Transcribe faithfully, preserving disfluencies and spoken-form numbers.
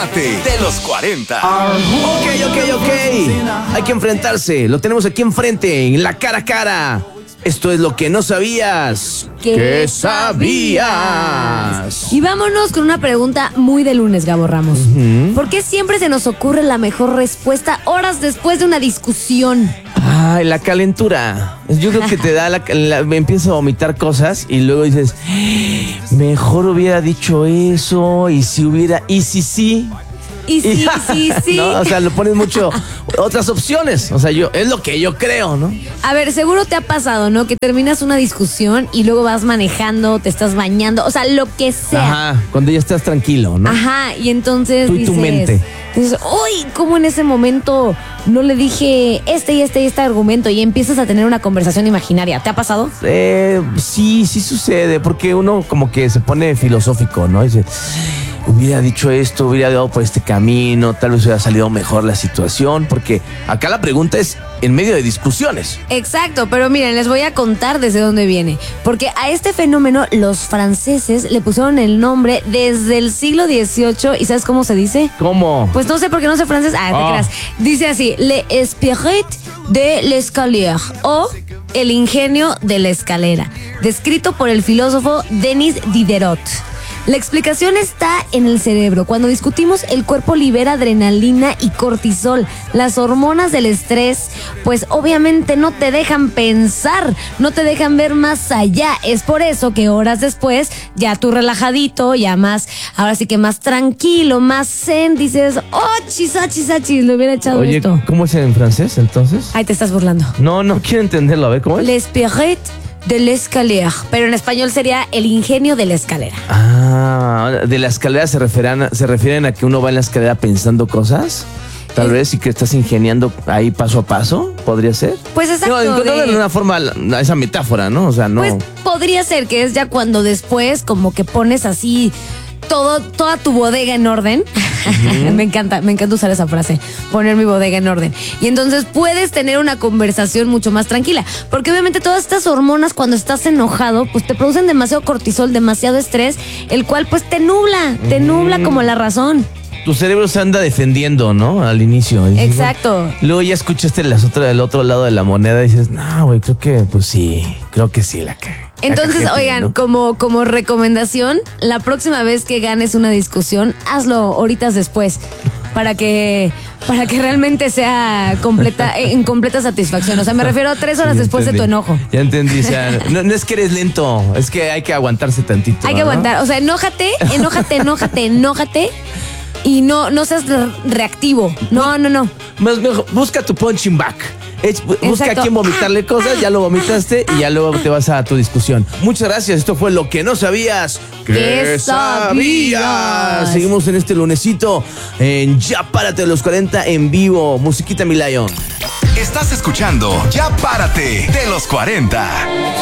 Párate de los cuarenta. Ok, ok, ok. Hay que enfrentarse. Lo tenemos aquí enfrente, en la cara a cara. Esto es lo que no sabías. ¿Qué ¿Qué sabías? Y vámonos con una pregunta muy de lunes, Gabo Ramos. Uh-huh. ¿Por qué siempre se nos ocurre la mejor respuesta horas después de una discusión? Ay, la calentura. Yo creo que te da la, la me empiezo a vomitar cosas y luego dices, mejor hubiera dicho eso, y si hubiera, y si sí. Y sí, sí, sí. ¿No? O sea, lo pones mucho otras opciones. O sea, yo es lo que yo creo, ¿no? A ver, seguro te ha pasado, ¿no? Que terminas una discusión y luego vas manejando, te estás bañando, o sea, lo que sea. Ajá, cuando ya estás tranquilo, ¿no? Ajá, y entonces Tú y dices, tu mente. Dices, uy, ¿cómo en ese momento no le dije este y este y este argumento? Y empiezas a tener una conversación imaginaria. ¿Te ha pasado? Eh, sí, sí sucede, porque uno como que se pone filosófico, ¿no? Dice, hubiera dicho esto, hubiera dado por este camino, tal vez hubiera salido mejor la situación, porque acá la pregunta es en medio de discusiones. Exacto, pero miren, les voy a contar desde dónde viene. Porque a este fenómeno los franceses le pusieron el nombre desde el siglo dieciocho. ¿Y sabes cómo se dice? ¿Cómo? Pues no sé por qué no sé francés. Ah, te Ah. creas. Dice así, le esprit de l'escalier, o el ingenio de la escalera, descrito por el filósofo Denis Diderot. La explicación está en el cerebro. Cuando discutimos, el cuerpo libera adrenalina y cortisol. Las hormonas del estrés, pues obviamente no te dejan pensar, no te dejan ver más allá. Es por eso que horas después, ya tú relajadito, ya más, ahora sí que más tranquilo, más zen, dices, oh, chisachis, achis, le hubiera echado Oye, esto. ¿cómo es en francés entonces? Ay, te estás burlando. No, no quiero entenderlo, a ver, ¿cómo es? L'esprit de l'escalier, pero en español sería el ingenio de la escalera. Ah, de la escalera se refieren, se refieren a que uno va en la escalera pensando cosas, tal Eh. vez, y que estás ingeniando ahí paso a paso, podría ser. Pues exacto. No, encontrando de- de una forma la- esa metáfora, ¿no? O sea, no. Pues podría ser que es ya cuando después como que pones así todo, toda tu bodega en orden. me encanta, me encanta usar esa frase, poner mi bodega en orden. Y entonces puedes tener una conversación mucho más tranquila. Porque obviamente todas estas hormonas cuando estás enojado, pues te producen demasiado cortisol, demasiado estrés, el cual pues te nubla, te nubla como la razón. Tu cerebro se anda defendiendo, ¿no? Al inicio. Y dices, Exacto. "No". Luego ya escuchaste las otras, el otro lado de la moneda y dices, no, güey, creo que, pues sí, creo que sí la cagué. La Entonces, cagué, oigan, ¿no? como, como recomendación, la próxima vez que ganes una discusión, hazlo horitas después, para que, para que realmente sea completa, en completa satisfacción. O sea, me refiero a tres horas Sí, después de tu entendí. enojo. Ya entendí, o sea, no, no es que eres lento, es que hay que aguantarse tantito. Hay que ¿no? aguantar. O sea, enójate, enójate, enójate, enójate. Y no, no seas re- reactivo. No, no, no. Más mejor, busca tu punching back. Es- busca Exacto. a quién vomitarle cosas, ya lo vomitaste y ya luego te vas a tu discusión. Muchas gracias, esto fue Lo que no sabías. ¿Qué sabías? Seguimos en este lunesito en Ya Párate de los cuarenta en vivo. Musiquita, mi Lion. Estás escuchando Ya Párate de los cuarenta.